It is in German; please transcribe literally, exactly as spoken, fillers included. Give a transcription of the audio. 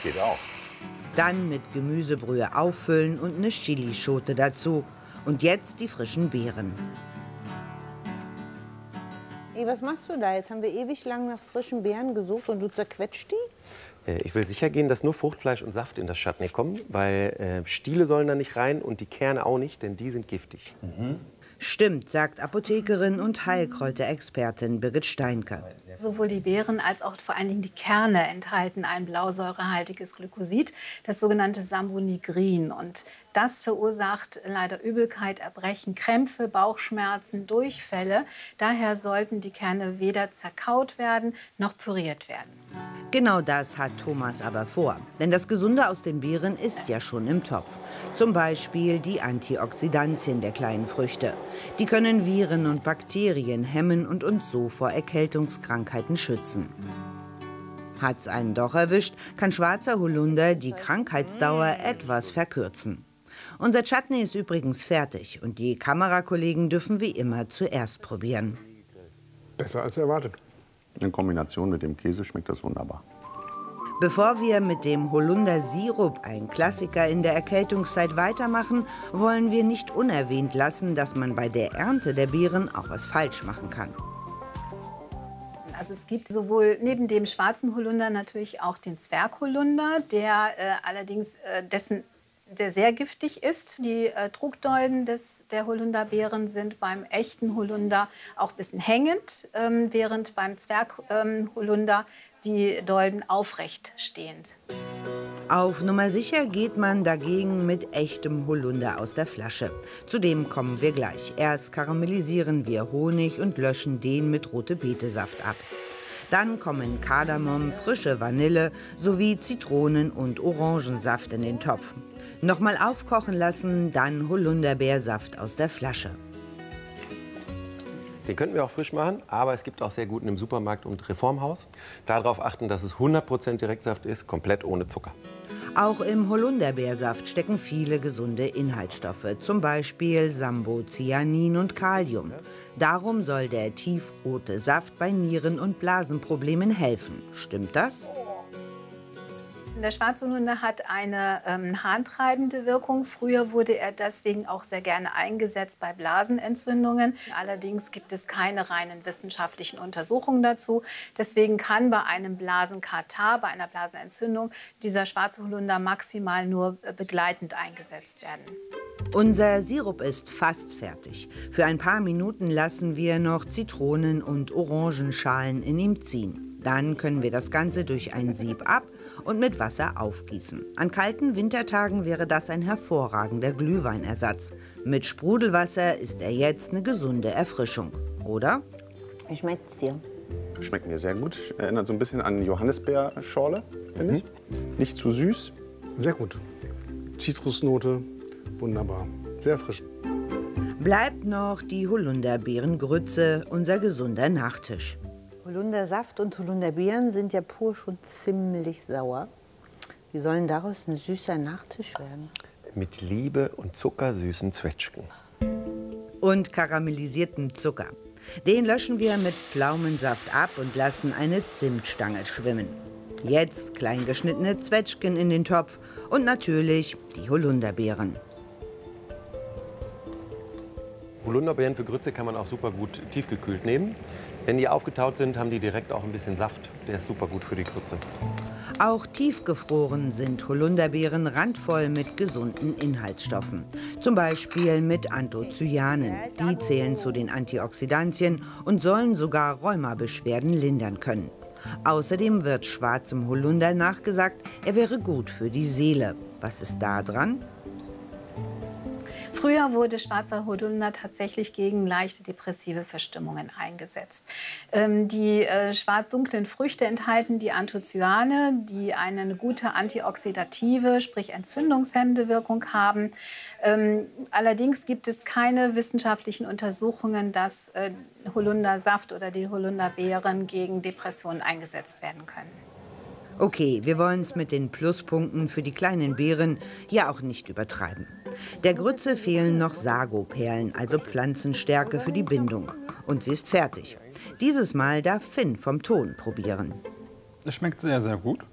Geht auch. Dann mit Gemüsebrühe auffüllen und eine Chilischote dazu. Und jetzt die frischen Beeren. Ey, was machst du da? Jetzt haben wir ewig lang nach frischen Beeren gesucht und du zerquetscht die? Ich will sicher gehen, dass nur Fruchtfleisch und Saft in das Chutney kommen, weil äh, Stiele sollen da nicht rein und die Kerne auch nicht, denn die sind giftig. Mhm. Stimmt, sagt Apothekerin und Heilkräuterexpertin Birgit Steinke. Sowohl die Beeren als auch vor allen Dingen die Kerne enthalten ein blausäurehaltiges Glykosid, das sogenannte Sambonigrin. Und das verursacht leider Übelkeit, Erbrechen, Krämpfe, Bauchschmerzen, Durchfälle. Daher sollten die Kerne weder zerkaut werden noch püriert werden. Genau das hat Thomas aber vor. Denn das Gesunde aus den Beeren ist ja schon im Topf. Zum Beispiel die Antioxidantien der kleinen Früchte. Die können Viren und Bakterien hemmen und uns so vor Erkältungskrankheiten schützen. Hat's einen doch erwischt, kann schwarzer Holunder die Krankheitsdauer etwas verkürzen. Unser Chutney ist übrigens fertig und die Kamerakollegen dürfen wie immer zuerst probieren. Besser als erwartet. In Kombination mit dem Käse schmeckt das wunderbar. Bevor wir mit dem Holunder-Sirup, ein Klassiker in der Erkältungszeit, weitermachen, wollen wir nicht unerwähnt lassen, dass man bei der Ernte der Beeren auch was falsch machen kann. Also es gibt sowohl neben dem schwarzen Holunder natürlich auch den Zwergholunder, der äh, allerdings äh, dessen der sehr giftig ist. Die äh, Trugdolden des, der Holunderbeeren sind beim echten Holunder auch ein bisschen hängend, ähm, während beim Zwergholunder ähm, die Dolden aufrecht stehend. Auf Nummer sicher geht man dagegen mit echtem Holunder aus der Flasche. Zu dem kommen wir gleich. Erst karamellisieren wir Honig und löschen den mit Rote-Beete-Saft ab. Dann kommen Kardamom, frische Vanille sowie Zitronen- und Orangensaft in den Topf. Nochmal aufkochen lassen, dann Holunderbeersaft aus der Flasche. Den könnten wir auch frisch machen, aber es gibt auch sehr guten im Supermarkt und Reformhaus. Darauf achten, dass es hundert Prozent Direktsaft ist, komplett ohne Zucker. Auch im Holunderbeersaft stecken viele gesunde Inhaltsstoffe, zum Beispiel Sambocyanin und Kalium. Darum soll der tiefrote Saft bei Nieren- und Blasenproblemen helfen. Stimmt das? Der schwarze Holunder hat eine ähm, harntreibende Wirkung. Früher wurde er deswegen auch sehr gerne eingesetzt bei Blasenentzündungen. Allerdings gibt es keine reinen wissenschaftlichen Untersuchungen dazu. Deswegen kann bei einem Blasenkatarrh, bei einer Blasenentzündung, dieser schwarze Holunder maximal nur äh, begleitend eingesetzt werden. Unser Sirup ist fast fertig. Für ein paar Minuten lassen wir noch Zitronen- und Orangenschalen in ihm ziehen. Dann können wir das Ganze durch ein Sieb ab und mit Wasser aufgießen. An kalten Wintertagen wäre das ein hervorragender Glühweinersatz. Mit Sprudelwasser ist er jetzt eine gesunde Erfrischung, oder? Wie schmeckt's dir? Schmeckt mir sehr gut. Erinnert so ein bisschen an Johannisbeerschorle, finde ich. Nicht zu süß. Sehr gut. Zitrusnote, wunderbar. Sehr frisch. Bleibt noch die Holunderbeerengrütze, unser gesunder Nachtisch. Holundersaft und Holunderbeeren sind ja pur schon ziemlich sauer. Wie soll denn daraus ein süßer Nachtisch werden? Mit Liebe und zuckersüßen Zwetschgen. Und karamellisiertem Zucker. Den löschen wir mit Pflaumensaft ab und lassen eine Zimtstange schwimmen. Jetzt klein geschnittene Zwetschgen in den Topf und natürlich die Holunderbeeren. Holunderbeeren für Grütze kann man auch super gut tiefgekühlt nehmen. Wenn die aufgetaut sind, haben die direkt auch ein bisschen Saft. Der ist super gut für die Grütze. Auch tiefgefroren sind Holunderbeeren randvoll mit gesunden Inhaltsstoffen. Zum Beispiel mit Anthocyanen. Die zählen zu den Antioxidantien und sollen sogar Rheumabeschwerden lindern können. Außerdem wird schwarzem Holunder nachgesagt, er wäre gut für die Seele. Was ist da dran? Früher wurde schwarzer Holunder tatsächlich gegen leichte depressive Verstimmungen eingesetzt. Ähm, die äh, schwarz-dunklen Früchte enthalten die Anthocyane, die eine gute antioxidative, sprich entzündungshemmende Wirkung haben. Ähm, allerdings gibt es keine wissenschaftlichen Untersuchungen, dass äh, Holundersaft oder die Holunderbeeren gegen Depressionen eingesetzt werden können. Okay, wir wollen es mit den Pluspunkten für die kleinen Beeren ja auch nicht übertreiben. Der Grütze fehlen noch Sagoperlen, also Pflanzenstärke für die Bindung. Und sie ist fertig. Dieses Mal darf Finn vom Ton probieren. Es schmeckt sehr, sehr gut.